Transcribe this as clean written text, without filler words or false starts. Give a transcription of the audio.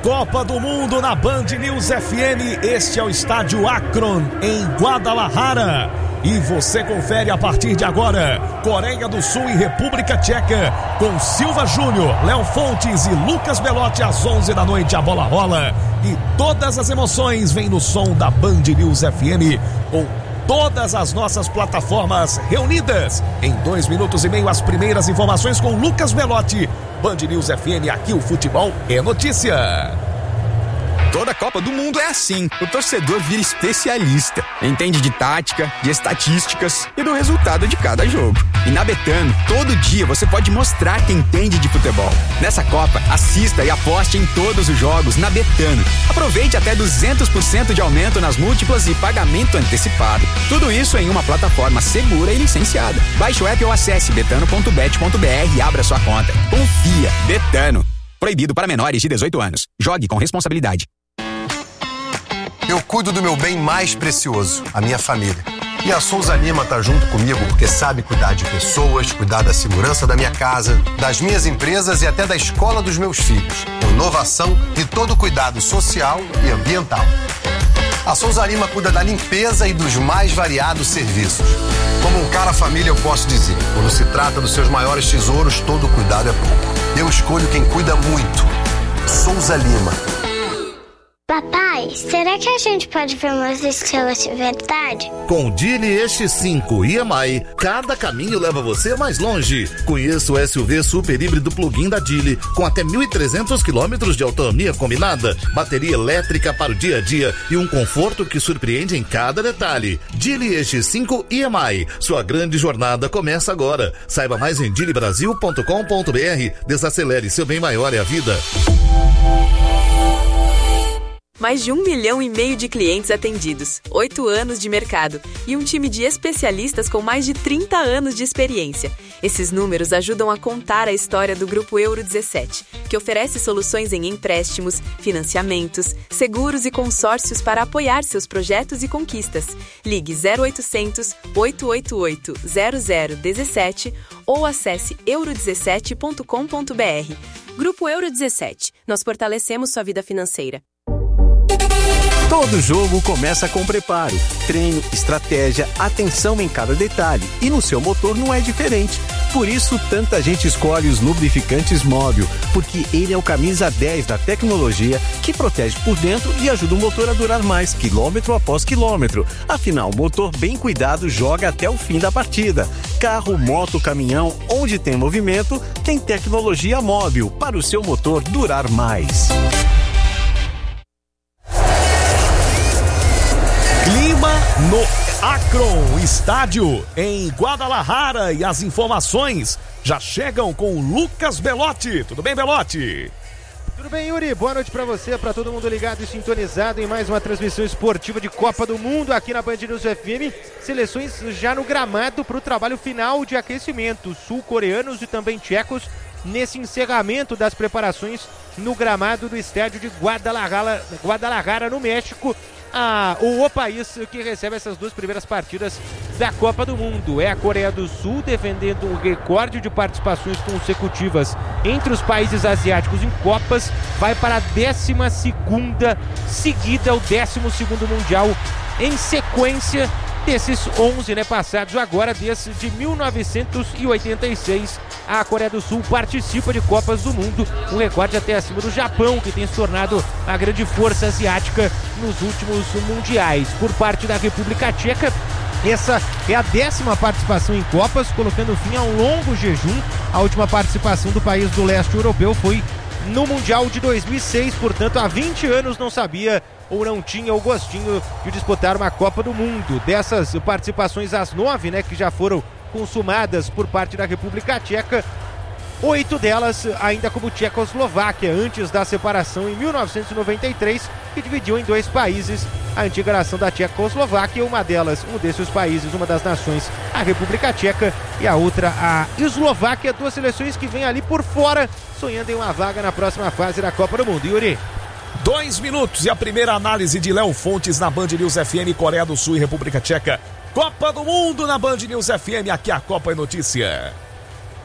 Copa do Mundo na Band News FM. Este é o estádio Akron, em Guadalajara. E você confere a partir de agora Coreia do Sul e República Tcheca, com Silva Júnior, Léo Fontes e Lucas Belotti. Às 11 da noite a bola rola e todas as emoções vêm no som da Band News FM, com todas as nossas plataformas reunidas. Em 2 minutos e meio, as primeiras informações com Lucas Belotti. Band News FM, aqui o futebol é notícia. Toda Copa do Mundo é assim. O torcedor vira especialista. Entende de tática, de estatísticas e do resultado de cada jogo. E na Betano, todo dia você pode mostrar que entende de futebol. Nessa Copa, assista e aposte em todos os jogos na Betano. Aproveite até 200% de aumento nas múltiplas e pagamento antecipado. Tudo isso em uma plataforma segura e licenciada. Baixe o app ou acesse betano.bet.br e abra sua conta. Confia. Betano. Proibido para menores de 18 anos. Jogue com responsabilidade. Eu cuido do meu bem mais precioso, a minha família. E a Souza Lima tá junto comigo porque sabe cuidar de pessoas, cuidar da segurança da minha casa, das minhas empresas e até da escola dos meus filhos. Com inovação e todo cuidado social e ambiental. A Souza Lima cuida da limpeza e dos mais variados serviços. Como um cara família, eu posso dizer, quando se trata dos seus maiores tesouros, todo cuidado é pouco. Eu escolho quem cuida muito. Souza Lima. Papai, será que a gente pode ver umas estrelas de verdade? Com o Geely X5 EMI, cada caminho leva você mais longe. Conheça o SUV super híbrido plug-in da Geely, com até 1.300 km de autonomia combinada, bateria elétrica para o dia a dia e um conforto que surpreende em cada detalhe. Geely X5 EMI, sua grande jornada começa agora. Saiba mais em geelybrasil.com.br. Desacelere, seu bem maior é a vida. Mais de 1,5 milhão de clientes atendidos, 8 anos de mercado e um time de especialistas com mais de 30 anos de experiência. Esses números ajudam a contar a história do Grupo Euro 17, que oferece soluções em empréstimos, financiamentos, seguros e consórcios para apoiar seus projetos e conquistas. Ligue 0800 888 0017 ou acesse euro17.com.br. Grupo Euro 17. Nós fortalecemos sua vida financeira. Todo jogo começa com preparo, treino, estratégia, atenção em cada detalhe. E no seu motor não é diferente. Por isso, tanta gente escolhe os lubrificantes Móbil, porque ele é o camisa 10 da tecnologia que protege por dentro e ajuda o motor a durar mais, quilômetro após quilômetro. Afinal, motor bem cuidado joga até o fim da partida. Carro, moto, caminhão, onde tem movimento, tem tecnologia Móbil para o seu motor durar mais. Clima no Akron, estádio em Guadalajara, e as informações já chegam com o Lucas Belotti. Tudo bem, Belotti? Tudo bem, Yuri? Boa noite pra você, pra todo mundo ligado e sintonizado em mais uma transmissão esportiva de Copa do Mundo aqui na Band News FM. Seleções já no gramado pro trabalho final de aquecimento. Sul-coreanos e também tchecos nesse encerramento das preparações no gramado do estádio de Guadalajara, no México. O país que recebe essas 2 primeiras partidas da Copa do Mundo é a Coreia do Sul, defendendo um recorde de participações consecutivas entre os países asiáticos em Copas. Vai para a 12ª seguida, o 12º Mundial em sequência desses 11 passados. Agora, desde 1986, a Coreia do Sul participa de Copas do Mundo, um recorde até acima do Japão, que tem se tornado a grande força asiática nos últimos mundiais. Por parte da República Tcheca, essa é a 10ª participação em Copas, colocando fim a um longo jejum. A última participação do país do leste europeu foi no Mundial de 2006, portanto há 20 anos não sabia ou não tinha o gostinho de disputar uma Copa do Mundo. Dessas participações, as 9 que já foram consumadas por parte da República Tcheca, 8 delas ainda como Tchecoslováquia, antes da separação em 1993, que dividiu em 2 países a antiga nação da Tchecoslováquia. Um desses países, uma das nações, a República Tcheca, e a outra a Eslováquia. 2 seleções que vêm ali por fora, sonhando em uma vaga na próxima fase da Copa do Mundo. Yuri? 2 minutos e a primeira análise de Léo Fontes na Band News FM, Coreia do Sul e República Tcheca. Copa do Mundo na Band News FM, aqui a Copa é notícia.